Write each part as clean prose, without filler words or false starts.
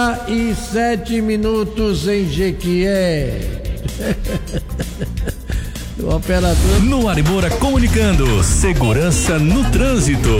6h37 em Jequié. O operador. No Ari Moura comunicando segurança no trânsito.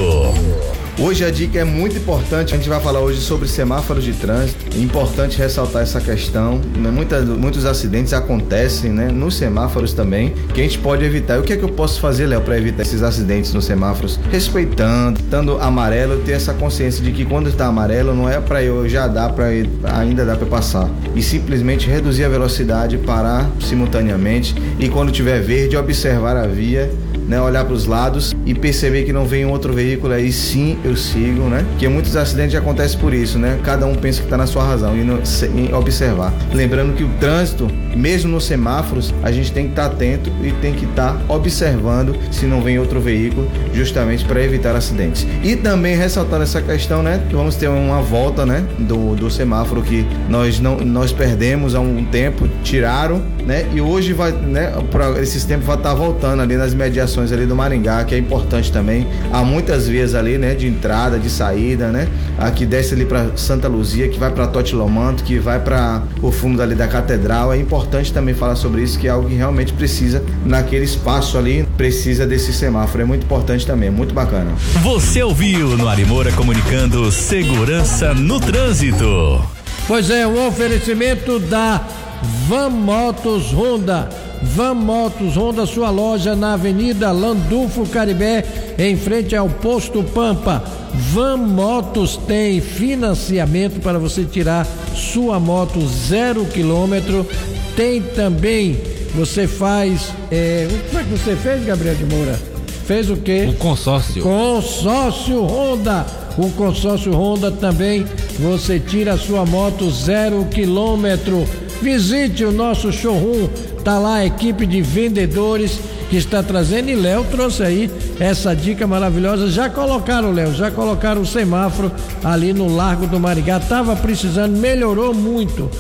Hoje a dica é muito importante, a gente vai falar hoje sobre semáforos de trânsito. É importante ressaltar essa questão, né? Muitos acidentes acontecem, né? Nos semáforos também, que a gente pode evitar. E o que é que eu posso fazer, Léo, para evitar esses acidentes nos semáforos? Respeitando, estando amarelo, ter essa consciência de que quando está amarelo não é para eu já dar para ainda dá para passar. E simplesmente reduzir a velocidade, parar simultaneamente e quando tiver verde observar a via, né, olhar para os lados e perceber que não vem um outro veículo, aí sim eu sigo, né? Porque muitos acidentes acontecem por isso, né? Cada um pensa que está na sua razão e em observar. Lembrando que o trânsito, mesmo nos semáforos, a gente tem que estar atento e tem que estar observando se não vem outro veículo, justamente para evitar acidentes. E também ressaltar essa questão, né? Que vamos ter uma volta, né? Do semáforo que nós perdemos há um tempo, tiraram, né? E hoje vai, né? Para esses tempos vai estar voltando ali nas mediações ali do Maringá, que é importante também. Há muitas vias ali, né, de entrada, de saída, né? A que desce ali para Santa Luzia, que vai para Totilomanto, que vai para o fundo ali da Catedral. É importante também falar sobre isso, que é algo que realmente precisa naquele espaço ali, precisa desse semáforo. É muito importante também, é muito bacana. Você ouviu no Ari Moura comunicando segurança no trânsito. Pois é, um oferecimento da Van Motos Honda. Van Motos Honda, sua loja na Avenida Landulfo Caribé, em frente ao Posto Pampa. Van Motos tem financiamento para você tirar sua moto 0 km. Tem também, você faz, como é que você fez, Gabriel de Moura? Fez o quê? O consórcio. Consórcio Honda. O consórcio Honda também, você tira a sua moto 0 km. Visite o nosso showroom, tá lá a equipe de vendedores que está trazendo, e Léo trouxe aí essa dica maravilhosa. Já colocaram, Léo, o semáforo ali no Largo do Maringá, tava precisando, melhorou muito,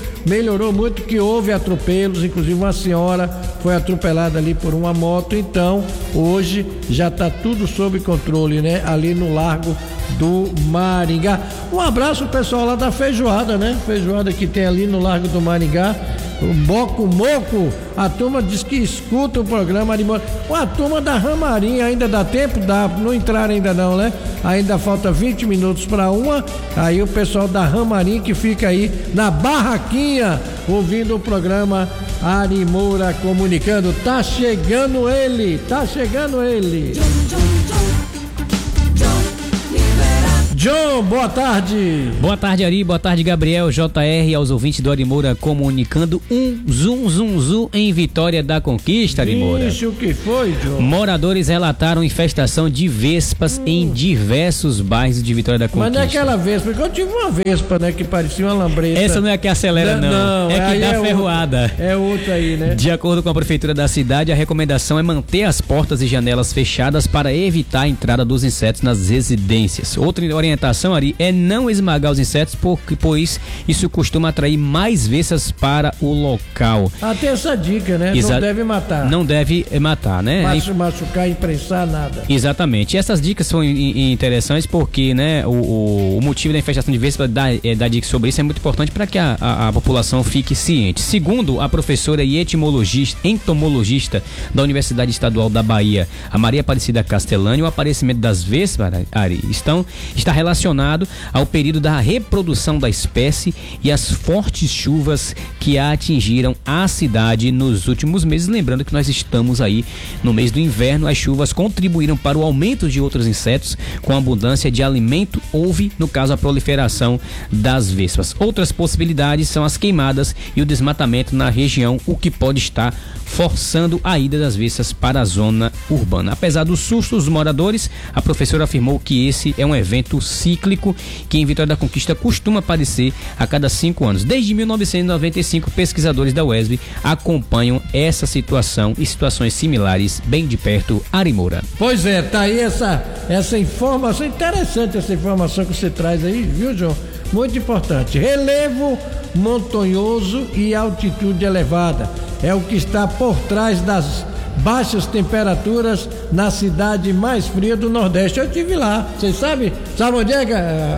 que houve atropelos, inclusive uma senhora foi atropelada ali por uma moto. Então hoje já tá tudo sob controle, né, ali no Largo do Maringá. Um abraço pro pessoal lá da feijoada, né? Feijoada que tem ali no Largo do Maringá. O Boco Moco, a turma diz que escuta o programa de Moura. A turma da Ramarim, ainda dá tempo? Dá, não entraram ainda não, né? Ainda falta 20 minutos para uma. Aí o pessoal da Ramarim que fica aí na barraquinha ouvindo o programa Ari Moura comunicando. Tá chegando ele. John, boa tarde. Boa tarde, Ari, boa tarde, Gabriel, JR, aos ouvintes do Ari Moura comunicando zum em Vitória da Conquista, Ari Moura. Isso, o que foi, John? Moradores relataram infestação de vespas em diversos bairros de Vitória da Conquista. Mas não é aquela vespa, porque eu tive uma vespa, né, que parecia uma lambreta. Essa não é a que acelera, não. É que dá ferroada. É outra aí, né? De acordo com a prefeitura da cidade, a recomendação é manter as portas e janelas fechadas para evitar a entrada dos insetos nas residências. Outra orientação, Ari, é não esmagar os insetos, pois isso costuma atrair mais vespas para o local. Tem essa dica, né? Não deve matar. Não deve matar, né? Machucar, imprensar, nada. Exatamente. Essas dicas são interessantes porque, né, o motivo da infestação de vespa, da dica sobre isso é muito importante para que a população fique ciente. Segundo a professora e entomologista da Universidade Estadual da Bahia, a Maria Aparecida Castellani, o aparecimento das vespas, Ari, está relacionado ao período da reprodução da espécie e às fortes chuvas que a atingiram a cidade nos últimos meses. Lembrando que nós estamos aí no mês do inverno, as chuvas contribuíram para o aumento de outros insetos, com abundância de alimento, houve, no caso, a proliferação das vespas. Outras possibilidades são as queimadas e o desmatamento na região, o que pode estar forçando a ida das vespas para a zona urbana. Apesar dos sustos dos moradores, a professora afirmou que esse é um evento cíclico que em Vitória da Conquista costuma aparecer a cada 5 anos. Desde 1995, pesquisadores da UESB acompanham essa situação e situações similares bem de perto. Ari Moura. Pois é, tá aí essa informação, interessante essa informação que você traz aí, viu, João? Muito importante. Relevo montanhoso e altitude elevada é o que está por trás das baixas temperaturas na cidade mais fria do Nordeste. Eu estive lá, vocês sabem? Sabe onde é,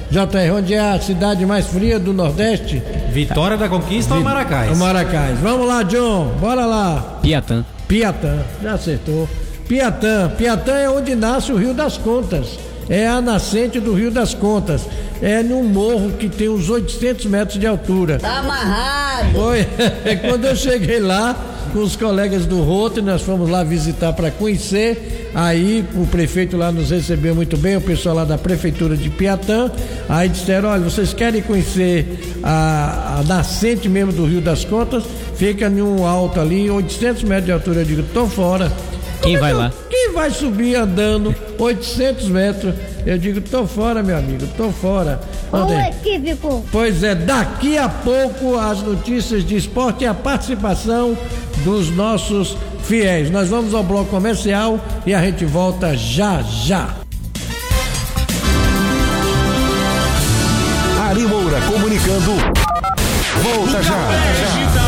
JR, onde é a cidade mais fria do Nordeste? Vitória da Conquista ou Maracás? Maracás. Vamos lá, John, bora lá. Piatã, já acertou. Piatã é onde nasce o Rio das Contas. É a nascente do Rio das Contas. É num morro que tem uns 800 metros de altura. Tá amarrado. Foi, quando eu cheguei lá com os colegas do Rotary, nós fomos lá visitar para conhecer. Aí o prefeito lá nos recebeu muito bem, o pessoal lá da prefeitura de Piatã. Aí disseram: olha, vocês querem conhecer a nascente mesmo do Rio das Contas? Fica em um alto ali, 800 metros de altura. Eu digo: tô fora. Quem vai lá? Quem vai subir andando 800 metros? Eu digo: tô fora, meu amigo, tô fora. O equívoco. Pois é, daqui a pouco as notícias de esporte e a participação dos nossos fiéis. Nós vamos ao bloco comercial e a gente volta já já. Ari Moura comunicando. Volta já.